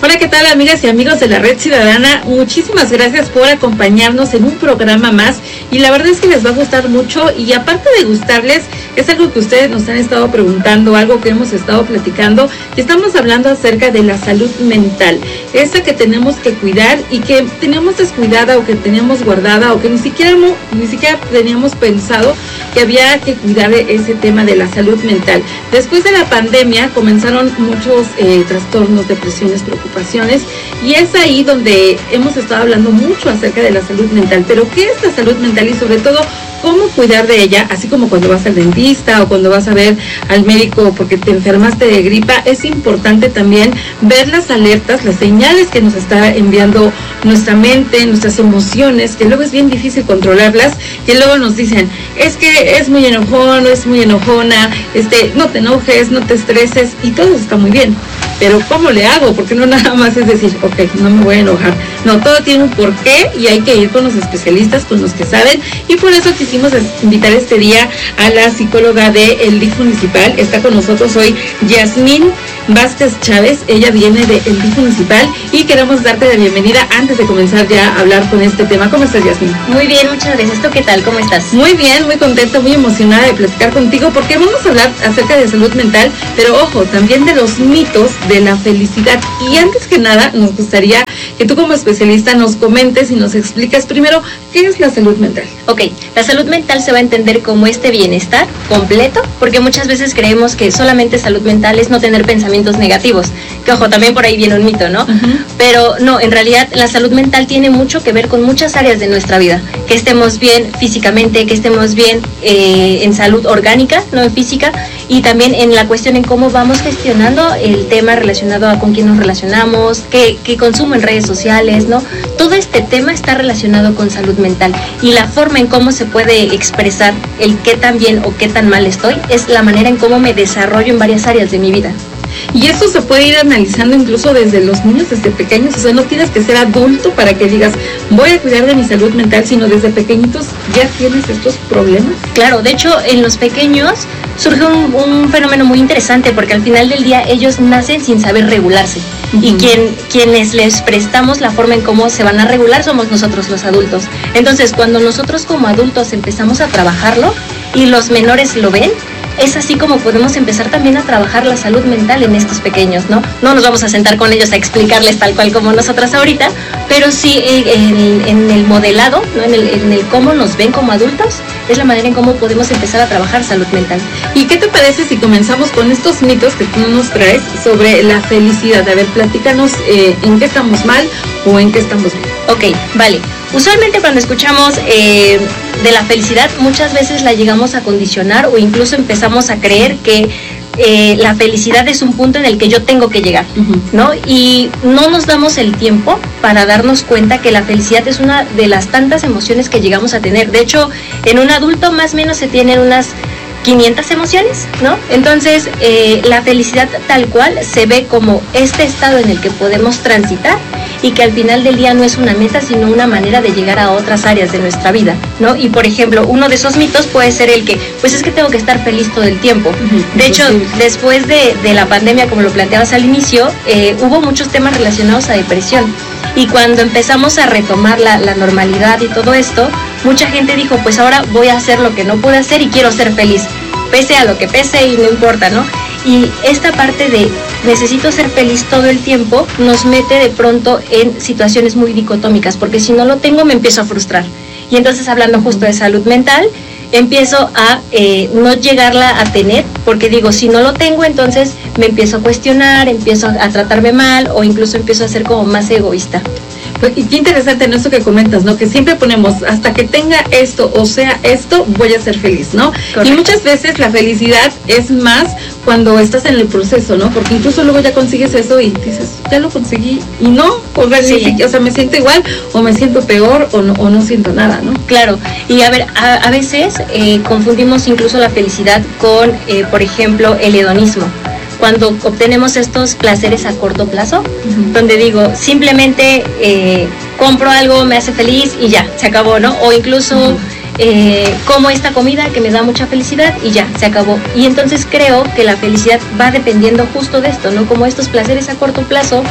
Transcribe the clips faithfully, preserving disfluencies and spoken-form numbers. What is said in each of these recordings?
Hola, ¿qué tal, amigas y amigos de la Red Ciudadana? Muchísimas gracias por acompañarnos en un programa más y la verdad es que les va a gustar mucho y aparte de gustarles, es algo que ustedes nos han estado preguntando, algo que hemos estado platicando y estamos hablando acerca de la salud mental, esa que tenemos que cuidar y que teníamos descuidada o que teníamos guardada o que ni siquiera, ni siquiera teníamos pensado que había que cuidar ese tema de la salud mental. Después de la pandemia comenzaron muchos eh, trastornos, depresiones, preocupaciones y es ahí donde hemos estado hablando mucho acerca de la salud mental. Pero ¿qué es la salud mental y sobre todo cómo cuidar de ella? Así como cuando vas al dentista o cuando vas a ver al médico porque te enfermaste de gripa, es importante también ver las alertas, las señales que nos está enviando nuestra mente, nuestras emociones, que luego es bien difícil controlarlas, que luego nos dicen, es que es muy enojón, es muy enojona, este, no te enojes, no te estreses y todo está muy bien. Pero ¿cómo le hago? Porque no nada más es decir, ok, no me voy a enojar. No, todo tiene un porqué y hay que ir con los especialistas, con los que saben. Y por eso quisimos invitar este día a la psicóloga del D I F municipal. Está con nosotros hoy Yasmín Vázquez Chávez. Ella viene del D I F municipal y queremos darte la bienvenida antes de comenzar ya a hablar con este tema. ¿Cómo estás, Yasmín? Muy bien, muchas gracias. ¿Tú qué tal? ¿Cómo estás? Muy bien, muy contenta, muy emocionada de platicar contigo porque vamos a hablar acerca de salud mental, pero ojo, también de los mitos de la felicidad. Y antes que nada, nos gustaría que tú como especialista nos comentes y nos expliques primero qué es la salud mental. Ok, la salud mental se va a entender como este bienestar completo, porque muchas veces creemos que solamente salud mental es no tener pensamientos negativos, que ojo, también por ahí viene un mito, ¿no? Uh-huh. Pero no, en realidad la salud mental tiene mucho que ver con muchas áreas de nuestra vida, que estemos bien físicamente, que estemos bien eh, en salud orgánica, no en física, y también en la cuestión en cómo vamos gestionando el tema relacionado a con quién nos relacionamos, qué, qué consumo en redes sociales, ¿no? Todo este tema está relacionado con salud mental y la forma en cómo se puede expresar el qué tan bien o qué tan mal estoy es la manera en cómo me desarrollo en varias áreas de mi vida. Y esto se puede ir analizando incluso desde los niños, desde pequeños, o sea, no tienes que ser adulto para que digas, voy a cuidar de mi salud mental, sino desde pequeñitos ya tienes estos problemas. Claro, de hecho, en los pequeños surge un, un fenómeno muy interesante, porque al final del día ellos nacen sin saber regularse. Uh-huh. Y quien, quienes les prestamos la forma en cómo se van a regular somos nosotros los adultos. Entonces, cuando nosotros como adultos empezamos a trabajarlo y los menores lo ven, es así como podemos empezar también a trabajar la salud mental en estos pequeños, ¿no? No nos vamos a sentar con ellos a explicarles tal cual como nosotras ahorita, pero sí en, en el modelado, ¿no? en, el, en el cómo nos ven como adultos, es la manera en cómo podemos empezar a trabajar salud mental. ¿Y qué te parece si comenzamos con estos mitos que tú nos traes sobre la felicidad? A ver, platícanos eh, en qué estamos mal o en qué estamos bien. Ok, vale. Usualmente cuando escuchamos eh, de la felicidad, muchas veces la llegamos a condicionar o incluso empezamos a creer que eh, la felicidad es un punto en el que yo tengo que llegar, uh-huh. ¿no? Y no nos damos el tiempo para darnos cuenta que la felicidad es una de las tantas emociones que llegamos a tener. De hecho, en un adulto más o menos se tienen unas quinientas emociones, ¿no? Entonces, eh, la felicidad tal cual se ve como este estado en el que podemos transitar y que al final del día no es una meta, sino una manera de llegar a otras áreas de nuestra vida, ¿no? Y por ejemplo, uno de esos mitos puede ser el que, pues es que tengo que estar feliz todo el tiempo. Uh-huh. De hecho, sí. después de, de la pandemia, como lo planteabas al inicio, eh, hubo muchos temas relacionados a depresión. Y cuando empezamos a retomar la, la normalidad y todo esto, mucha gente dijo, pues ahora voy a hacer lo que no pude hacer y quiero ser feliz, pese a lo que pese y no importa, ¿no? Y esta parte de necesito ser feliz todo el tiempo nos mete de pronto en situaciones muy dicotómicas, porque si no lo tengo me empiezo a frustrar. Y entonces, hablando justo de salud mental, empiezo a eh, no llegarla a tener, porque digo, si no lo tengo, entonces me empiezo a cuestionar, empiezo a, a tratarme mal o incluso empiezo a ser como más egoísta. Y qué interesante en eso que comentas, ¿no? Que siempre ponemos, hasta que tenga esto o sea esto, voy a ser feliz, ¿no? Correcto. Y muchas veces la felicidad es más cuando estás en el proceso, ¿no? Porque incluso luego ya consigues eso y dices, ya lo conseguí y no, o sea, sí. o sea me siento igual o me siento peor o no, o no siento nada, ¿no? Claro, y a ver, a, a veces eh, confundimos incluso la felicidad con, eh, por ejemplo, el hedonismo. Cuando obtenemos estos placeres a corto plazo, uh-huh. donde digo, simplemente eh, compro algo, me hace feliz y ya, se acabó, ¿no? O incluso uh-huh. eh, como esta comida que me da mucha felicidad y ya, se acabó. Y entonces creo que la felicidad va dependiendo justo de esto, ¿no? Como estos placeres a corto plazo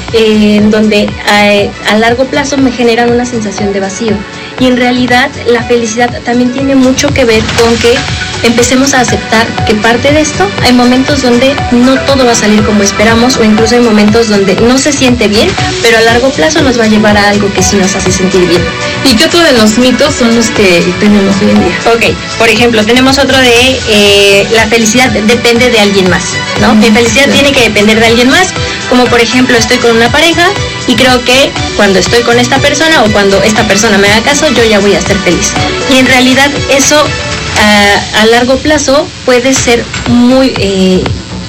eh, en donde a, a largo plazo me generan una sensación de vacío. Y en realidad la felicidad también tiene mucho que ver con que empecemos a aceptar que parte de esto, hay momentos donde no todo va a salir como esperamos, o incluso hay momentos donde no se siente bien, pero a largo plazo nos va a llevar a algo que sí nos hace sentir bien. ¿Y qué otro de los mitos son los que tenemos hoy en día? Ok, por ejemplo, tenemos otro de eh, la felicidad depende de alguien más, ¿no? Mm, Mi felicidad sí. tiene que depender de alguien más, como por ejemplo estoy con una pareja y creo que cuando estoy con esta persona o cuando esta persona me haga caso, yo ya voy a ser feliz. Y en realidad eso a, a largo plazo puede ser muy... Eh,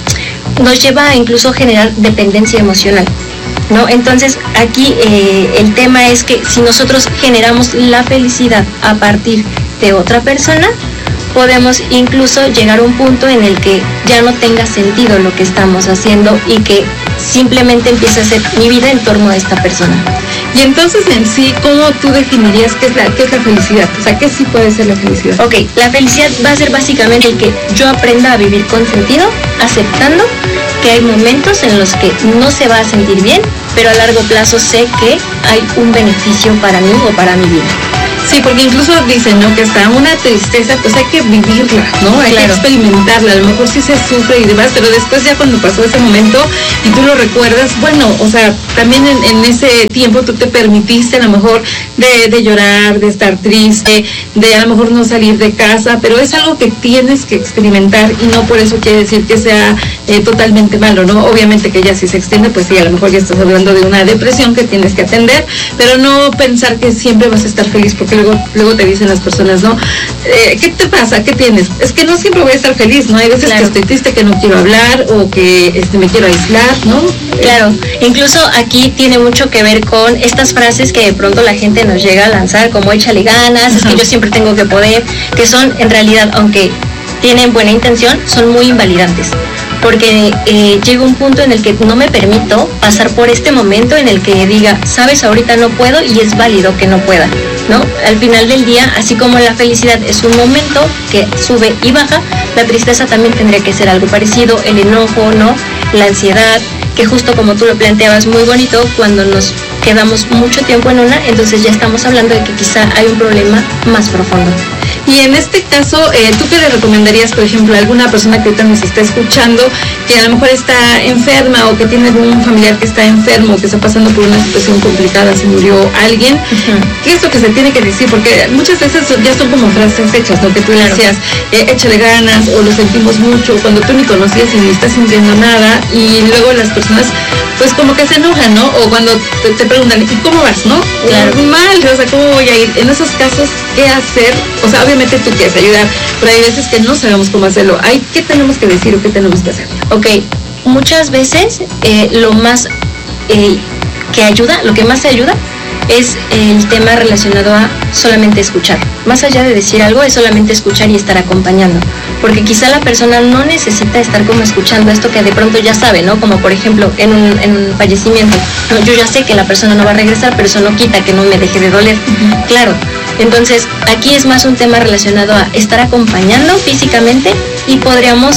nos lleva a incluso generar dependencia emocional, ¿no? Entonces aquí eh, el tema es que si nosotros generamos la felicidad a partir de otra persona, podemos incluso llegar a un punto en el que ya no tenga sentido lo que estamos haciendo y que simplemente empiece a ser mi vida en torno a esta persona. Y entonces en sí, ¿cómo tú definirías qué es la, qué es la felicidad? O sea, ¿qué sí puede ser la felicidad? Ok, la felicidad va a ser básicamente el que yo aprenda a vivir con sentido, aceptando que hay momentos en los que no se va a sentir bien, pero a largo plazo sé que hay un beneficio para mí o para mi vida. Sí, porque incluso dicen, ¿no?, que hasta una tristeza, pues hay que vivirla, ¿no? Hay claro. que experimentarla, a lo mejor sí se sufre y demás, pero después ya cuando pasó ese momento y tú lo recuerdas, bueno, o sea, también en, en ese tiempo tú te permitiste a lo mejor de, de llorar, de estar triste, de a lo mejor no salir de casa, pero es algo que tienes que experimentar y no por eso quiere decir que sea eh, totalmente malo, ¿no? Obviamente que ya si se extiende, pues sí, a lo mejor ya estás hablando de una depresión que tienes que atender, pero no pensar que siempre vas a estar feliz, porque luego, luego te dicen las personas, ¿no? Eh, ¿Qué te pasa? ¿Qué tienes? Es que no siempre voy a estar feliz, ¿no? Hay veces claro. que estoy triste, que no quiero hablar o que este, me quiero aislar, ¿no? Claro, incluso aquí tiene mucho que ver con estas frases que de pronto la gente nos llega a lanzar, como échale ganas, Ajá. es que yo siempre tengo que poder, que son en realidad, aunque tienen buena intención, son muy invalidantes. Porque eh, llega un punto en el que no me permito pasar por este momento en el que diga, sabes, ahorita no puedo y es válido que no pueda, ¿no? Al final del día, así como la felicidad es un momento que sube y baja, la tristeza también tendría que ser algo parecido, el enojo, ¿no? La ansiedad, que justo como tú lo planteabas muy bonito, cuando nos quedamos mucho tiempo en una, entonces ya estamos hablando de que quizá hay un problema más profundo. Y en este caso, eh, ¿tú qué le recomendarías, por ejemplo, a alguna persona que ahorita nos está escuchando, que a lo mejor está enferma o que tiene un familiar que está enfermo, que está pasando por una situación complicada, se murió alguien? Uh-huh. ¿Qué es lo que se tiene que decir? Porque muchas veces ya son como frases hechas, ¿no? Que tú claro. decías, eh, échale ganas, o lo sentimos mucho, cuando tú ni conocías y ni estás sintiendo nada, y luego las personas, pues como que se enojan, ¿no? O cuando te, te preguntan, ¿y cómo vas, no? Claro. Mal, o sea, ¿cómo voy a ir? En esos casos, ¿qué hacer? O sea, obviamente tú quieres ayudar, pero hay veces que no sabemos cómo hacerlo. Hay, ¿qué tenemos que decir o qué tenemos que hacer? Ok, muchas veces eh, lo más eh, que ayuda, lo que más te ayuda es el tema relacionado a solamente escuchar. Más allá de decir algo, es solamente escuchar y estar acompañando. Porque quizá la persona no necesita estar como escuchando esto que de pronto ya sabe, ¿no? Como por ejemplo en un, en un fallecimiento. No, yo ya sé que la persona no va a regresar, pero eso no quita que no me deje de doler. Uh-huh. Claro. Entonces, aquí es más un tema relacionado a estar acompañando físicamente y podríamos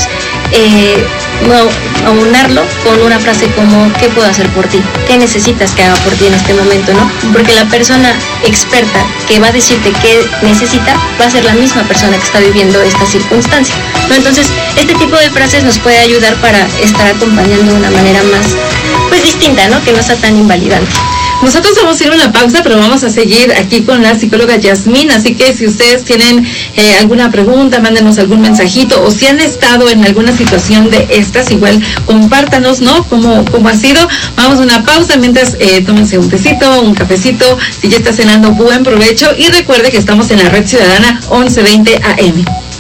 eh, no, aunarlo con una frase como ¿qué puedo hacer por ti? ¿Qué necesitas que haga por ti en este momento? ¿No? Porque la persona experta que va a decirte qué necesita va a ser la misma persona que está viviendo esta circunstancia, ¿no? Entonces, este tipo de frases nos puede ayudar para estar acompañando de una manera más, pues distinta, ¿no? Que no sea tan invalidante. Nosotros vamos a ir a una pausa, pero vamos a seguir aquí con la psicóloga Yasmín, así que si ustedes tienen eh, alguna pregunta, mándenos algún mensajito, o si han estado en alguna situación de estas, igual compártanos, ¿no? Cómo, cómo ha sido. Vamos a una pausa, mientras eh, tómense un tecito, un cafecito, si ya está cenando, buen provecho, y recuerde que estamos en la Red Ciudadana once veinte A M.